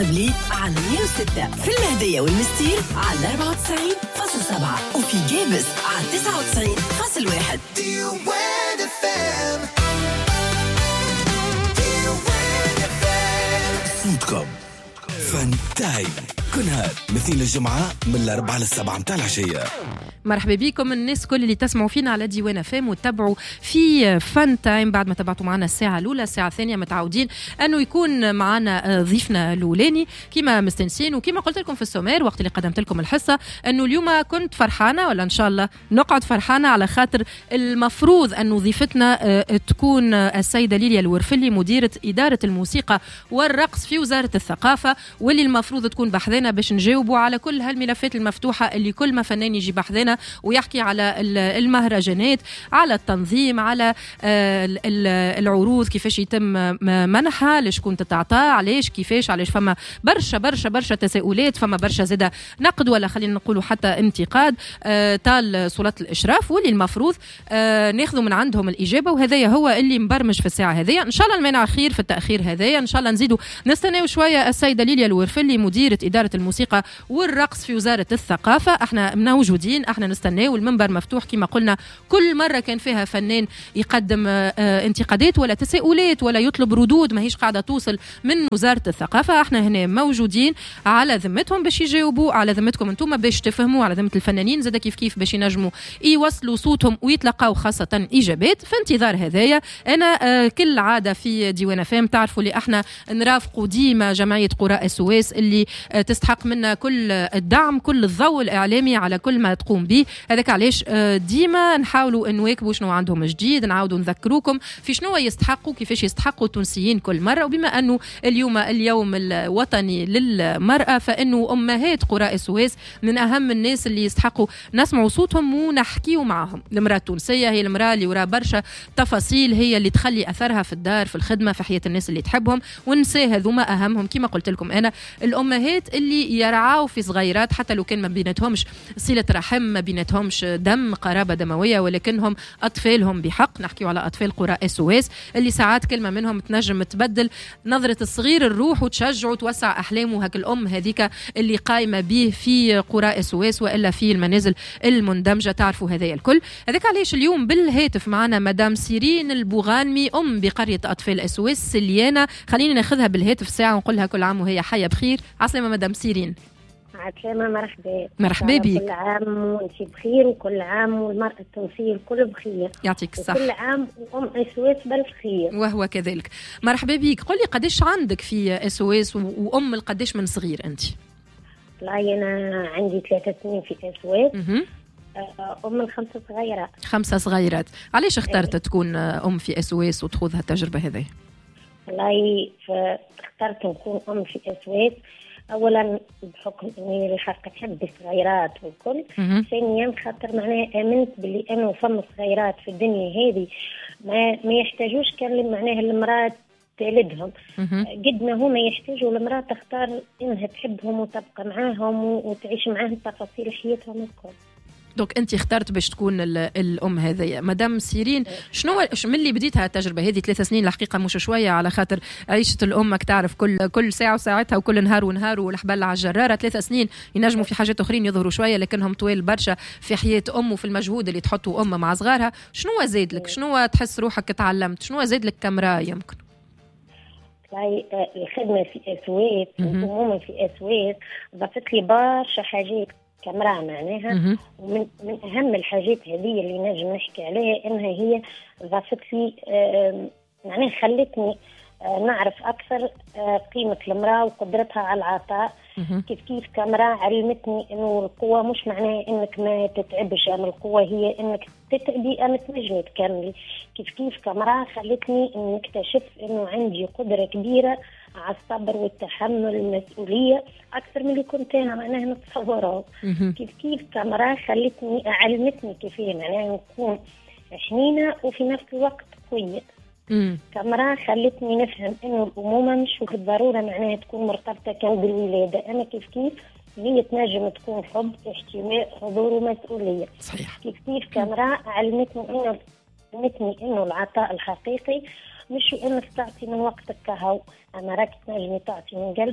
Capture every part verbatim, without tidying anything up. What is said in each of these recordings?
لي على مية وستة في المهدية والمستير على أربعة وتسعين فاصلة سبعة وفي جيبس على تسعة وتسعين فاصلة واحد. صوتكم فان تايم كل نهار مثل الجمعة من الأربعة للسبعة متاع العشية. مرحبا بكم الناس كل اللي تسمعوا فينا على ديوان اف ام وتتابعوا في فان تايم. بعد ما تابعتوا معنا الساعه الاولى الساعه الثانيه متعودين انه يكون معنا ضيفنا الاولاني كما مستنسين، وكما قلت لكم في السومير وقت اللي قدمت لكم الحصه انه اليوم كنت فرحانه، ولا ان شاء الله نقعد فرحانه على خاطر المفروض انه ضيفتنا تكون السيده ليليا الورفلي مديره اداره الموسيقى والرقص في وزاره الثقافه، واللي المفروض تكون بحذنا باش نجاوبوا على كل هالملفات المفتوحه اللي كل ما فنان يجي بحذنا ويحكي على المهرجانات، على التنظيم، على العروض كيفاش يتم منحها، لشكون تتعطى، علاش، كيفاش، علاش. فما برشا برشا برشا تساؤلات، فما برشا زادة نقد ولا خلينا نقولوا حتى انتقاد تال سلطات الإشراف، واللي المفروض ناخذوا من عندهم الإجابة. وهذا هو اللي مبرمج في الساعة هذه. إن شاء الله المانع خير في التأخير هذايا، إن شاء الله نزيدوا نستناو شوية السيدة ليليا الورفلي مديرة إدارة الموسيقى والرقص في وزارة الثقافة. احنا موجودين، احنا نستناو، والمنبر مفتوح كما قلنا كل مرة كان فيها فنان يقدم اه انتقادات ولا تساؤلات ولا يطلب ردود ما هيش قاعدة توصل من وزارة الثقافة. احنا هنا موجودين على ذمتهم باش يجاوبوا، على ذمتكم انتم باش تفهموا، على ذمة الفنانين زاد كيف كيف باش ينجموا يوصلوا صوتهم ويتلقاو خاصة إجابات. في انتظار هذايا أنا اه كل عادة في ديوان فام تعرفوا اللي احنا نرافقوا ديما جمعية قراء السويس اللي اه تستحق منا كل الدعم، كل الضوء الإعلامي على كل ما تقوم به. هذاك علاش ديما نحاولوا نواكبوا شنو عندهم جديد، نعاودوا نذكروكم في شنو يستحقوا، كيفاش يستحقوا التونسيين كل مرة. وبما أنه اليوم اليوم الوطني للمرأة، فإنه أمهات قراء السويس من أهم الناس اللي يستحقوا نسمعوا صوتهم ونحكيوا معهم. المرأة التونسية هي المرأة اللي وراء برشا تفاصيل، هي اللي تخلي أثرها في الدار، في الخدمة، في حياة الناس اللي تحبهم. ونساء هذوما أهمهم كما قلت لكم أنا الأمهات اللي يرعاوا في صغيرات، حتى لو كان ما بيناتهمش صلة رحم، ما بيناتهمش دم قرابة دموية، ولكنهم أطفالهم بحق. نحكي على أطفال قراء السويس اللي ساعات كلمة منهم تنجم تبدل نظرة الصغير الروح وتشجع وتوسع أحلامه. هك الأم هذيك اللي قايمة به في قراء السويس وإلا في المنازل المندمجة، تعرفوا هذا الكل. هذاك علاش اليوم بالهاتف معنا مدام سيرين البوغانمي أم بقرية أطفال السويس سليانة. خليني ناخذها بالهاتف ساعة ونقولها كل عام وهي حية بخير. عسلامة مدام سيرين. عسلامة، مرحبا. مرحبا بك. كل عام وانتي بخير، وكل عام والمرأة التونسية الكل بخير. يعطيك الصحة. كل عام وأم السويس بالخير. وهو كذلك. مرحبا بك. قولي قديش عندك في السويس وأم القديش من صغير أنت؟ والله أنا عندي ثلاثة سنين في السويس، أم الخمسة صغيرات. خمسة صغيرات. علاش اخترت تكون أم في السويس وتخوض هالتجربة هذه؟ والله اخترت نكون أم في السويس اولا بحكم اني الحق تحب الصغيرات والكل، ثانيا خاطر معناها امنت باللي انه فما صغيرات في الدنيا هذه ما ما يحتاجوش كان معناها المراه تلدهم قد ما هما يحتاجوا المراه تختار انها تحبهم وتبقى معاهم وتعيش معاهم تفاصيل حياتهم الكل. دونك انت اخترت باش تكون الام هذه. مدام سيرين، شنو من اللي بديتها التجربه هذه ثلاث سنين الحقيقه مش شويه، على خاطر عيشه الام تعرف كل كل ساعه وساعتها وكل نهار ونهار والحبل على الجراره. ثلاث سنين ينجموا في حاجات اخرين يظهروا شويه لكنهم طويل برشا في حياه ام وفي المجهود اللي تحطوا ام مع صغارها. شنو زاد لك؟ شنو تحس روحك تعلمت؟ شنو زاد لك كامراه يمكن؟ الخدمه في السويس والامومه في السويس ضافت لي برشا حاجات كامرأة معناها. ومن من أهم الحاجات هذه اللي نجم نحكي عليها إنها هي ضافت لي معناها خلتني نعرف أكثر قيمة المرأة وقدرتها على العطاء. كيف كيف كامرأة علمتني إنه القوة مش معناها إنك ما تتعبش، يعني القوة هي إنك تتعبي أما تنجمي تكملي. كيف كيف كامرأة خلتني إن اكتشف إنه عندي قدرة كبيرة على الصبر والتحمل المسؤولية أكثر من اللي كنت أنا معناها نتصوره. كيف كيف كامرأة خلتني علمتني كيف معناها نكون حنينة وفي نفس الوقت قوية. كامرأة خلتني نفهم إنه الأمومة مش بالضرورة معناها تكون مرتبطة كان بالولادة، أنا كيف كيف هي تنجم تكون حب، احتواء، حضور ومسؤولية. صحيح. كيف كيف كامرأة علمتني إنه علمتني إنه العطاء الحقيقي مش انك تعطي من وقتك كهو، اما راك تنجمي تعطي من قلبك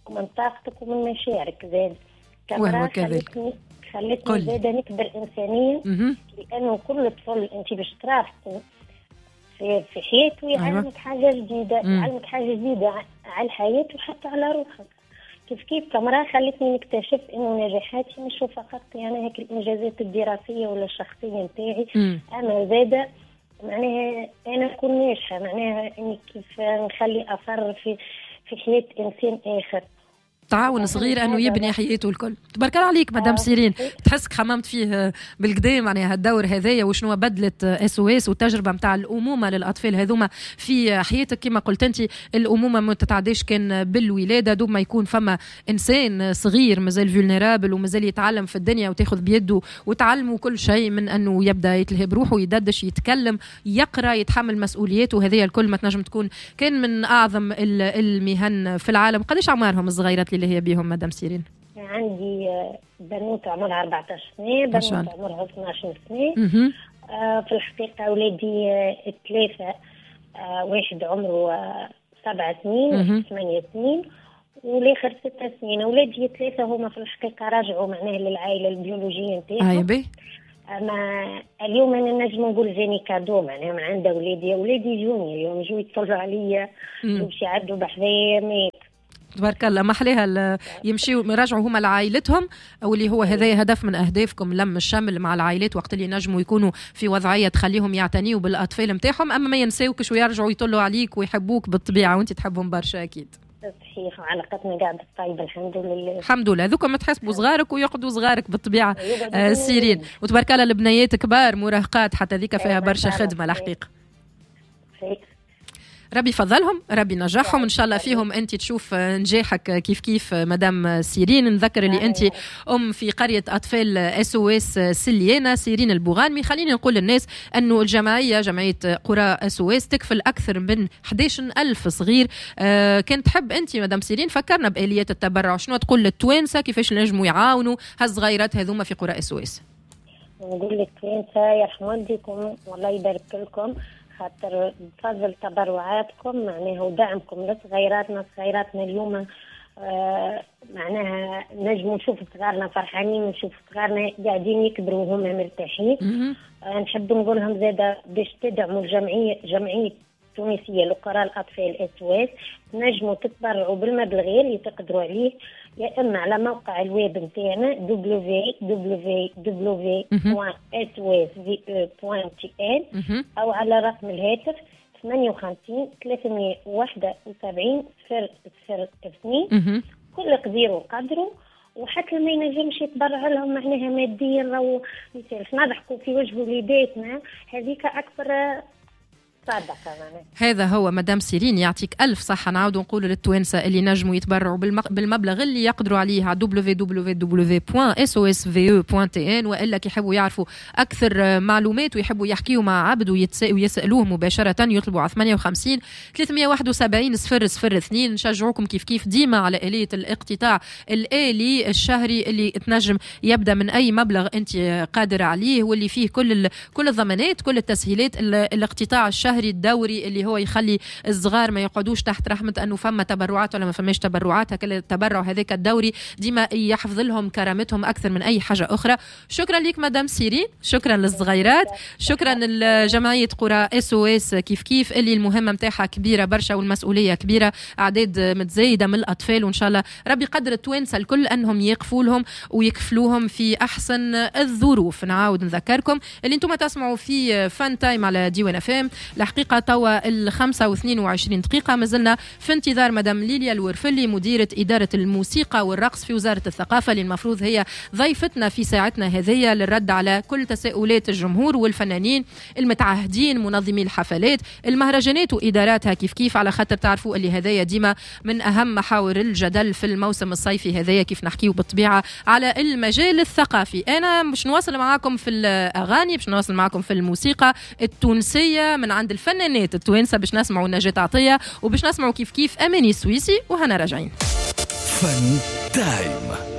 ومن طاقتك ومن مشاعرك زاد. وهو كذلك خلتني خلتني زاد نكبر إنسانيا. م- لأنه كل طفل أنت باش تراه في في حياته يعلمك أيوة. حاجة جديدة، م- يعلمك حاجة جديدة على الحياة وحتى على روحك. كيف كيف كامرأة خلتني نكتشف إنه نجاحاتي مش فقط يعني هيك الإنجازات الدراسية ولا الشخصية نتاعي، أنا زادة معناها أنا أكون ناجحة، معناها إني كيف نخلي أثر في في حياة إنسان آخر. تعاون صغير انه يبني حياته الكل. تبارك الله عليك مدام سيرين، تحسك حممت فيه بالقدام معناها هالدور هذايا وشنو بدلت اس او اس والتجربه نتاع الامومه للاطفال هذوما في حياتك. كما قلت انت الامومه ما تتعداش كان بالولاده، دوب ما يكون فما انسان صغير مازال فولنرابل ومازال يتعلم في الدنيا وتاخذ بيده وتعلمه كل شيء من انه يبدا يتلهي بروحه، يددش، يتكلم، يقرا، يتحمل مسؤولياته، وهذه الكل ما تنجم تكون كان من اعظم المهن في العالم. قداش اعمارهم الصغيرات اللي هي بيهم مدام سيرين؟ عندي بنوت عمرها أربعطاش سنة، بنوت عمرها اثناش سنة. آه في الحقيقة أولادي الثلاثة، آه واحد عمره آه سبع سنين، ثمانية سنين، والآخر ستة سنين. أولادي الثلاثة هما في الحقيقة راجعوا معناها للعائلة البيولوجية نتاعهم. أي أما اليوم أنا نجم نقول جاني كادو معناها من عند أولادي. أولادي جوني اليوم جو يتصلوا عليا باش يعدوا بحذايا ميت. تبارك الله، ما حلاها يمشيوا يراجعوا هما لعائلتهم، او اللي هو هذا هدف من اهدافكم لم الشمل مع العائلات وقت اللي نجموا يكونوا في وضعيه تخليهم يعتنيوا بالاطفال نتاعهم، اما ما ينساوكش ويرجعوا يطلوا عليك ويحبوك بالطبيعه وانت تحبهم برشا اكيد. صحيح، وعلاقتنا قاعده طيبه الحمد لله. الحمد لله، ذوكم تحسبوا صغارك ويقعدوا صغارك بالطبيعه. آه سيرين، وتبارك الله البنيات كبار مراهقات، حتى ذيك فيها برشا خدمه الحقيقه. ربي فضلهم، ربي نجاحهم ان شاء الله فيهم. انت تشوف نجاحك كيف كيف مدام سيرين. نذكر اللي انت ام في قريه اطفال اس او اس سليانه سيرين البوغانمي. خليني نقول للناس انه الجمعيه جمعيه قرى اس او اس تكفل اكثر من أحد عشر ألف صغير. آه كنت تحب انت مدام سيرين فكرنا باليات التبرع، شنو تقول للتوانسه كيفاش نجموا يعاونوا هالصغيرات هذوما في قرى اس او اس؟ نقول للتوانسه يرحم والديكم والله يبارك لكم، خاطر بفضل تبرعاتكم معناها ودعمكم لصغيراتنا صغيراتنا اليوم آه معناها نجموا نشوف صغارنا فرحانين ونشوف صغارنا قاعدين يكبروا وهم مرتاحين. آه نحب نقول لهم زاده باش تدعموا الجمعيه جمعيه تونسيه لقراء الاطفال اس او اس، نجموا تتبرعوا بالمبلغ اللي تقدروا عليه، يا اما على موقع الويب نتاعنا دبليو دبليو دبليو دوت اس او اس في او دوت تي ان او على رقم الهاتف ثمانية وخمسين ثلاثمية وواحد وسبعين صفر صفر اثنين. كل قدير وقدره، وحتى ما ينجمش يتبرع لهم معناها ماديا او مثال نضحكوا في وجه وليداتنا، هذيك اكبر هذا هو مدام سيرين. يعطيك ألف صحة. نعاود نقول للتوانسة اللي نجموا يتبرعوا بالمبلغ اللي يقدروا عليه على دبليو دبليو دبليو دوت اس او اس في او دوت تي ان، وإلا كيحبوا يعرفوا أكثر معلومات ويحبوا يحكيوا مع عبد ويسألوه مباشرة يطلبوا على ثمانية وخمسين ثلاثمية وواحد وسبعين صفر صفر اثنين. نشجعوكم كيف كيف ديما على آلية الاقتطاع الآلي الشهري اللي تنجم يبدأ من أي مبلغ أنت قادر عليه، واللي فيه كل كل الضمانات كل التسهيلات. الاقتطاع الشهري الدوري اللي هو يخلي الصغار ما يقعدوش تحت رحمة أنه فما تبرعات ولا ما فماش تبرعات، هكذا التبرع هذاك الدوري ديما يحفظ لهم كرامتهم أكثر من أي حاجة أخرى. شكرا لك مدام سيرين، شكرا للصغيرات، شكرا لجمعية قرى اس او اس كيف كيف اللي المهمة متاعها كبيرة برشا والمسؤولية كبيرة، أعداد متزايدة من الأطفال، وإن شاء الله ربي قدر التوانسة الكل أنهم يقفوا لهم ويكفلوهم في أحسن الظروف. نعاود نذكركم اللي انتم تسمعوا في فان تايم على ديوان اف ام. الحقيقة توا الخمسة واثنين وعشرين دقيقة مازلنا في انتظار مدام ليليا الورفلي مديرة إدارة الموسيقى والرقص في وزارة الثقافة، اللي المفروض هي ضيفتنا في ساعتنا هذه للرد على كل تساؤلات الجمهور والفنانين المتعهدين منظمي الحفلات المهرجانات وإداراتها كيف كيف، على خاطر تعرفوا اللي هذايا ديما من أهم محاور الجدل في الموسم الصيفي هذايا، كيف نحكيو بالطبيعة على المجال الثقافي. أنا مش نواصل معاكم في الأغاني، مش نواصل معاكم في الموسيقى التونسية من عند الفنانات التوانسة، باش نسمعوا نجاة عطية وباش نسمعوا كيف كيف أماني السويسي، وهنا راجعين فن تايم.